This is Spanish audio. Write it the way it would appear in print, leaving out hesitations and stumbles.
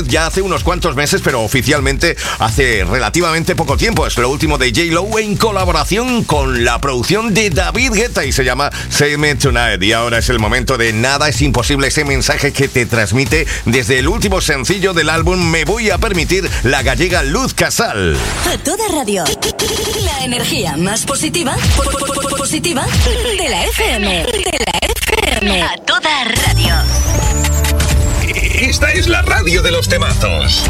Good ya hace unos cuantos meses, pero oficialmente hace relativamente poco tiempo. Es lo último de J-Lo en colaboración con la producción de David Guetta y se llama Say Me Tonight. Y ahora es el momento de Nada es Imposible, ese mensaje que te transmite desde el último sencillo del álbum Me Voy a Permitir, la gallega Luz Casal. A toda radio, la energía más positiva de la FM. A toda radio. Esta es la radio de los temazos.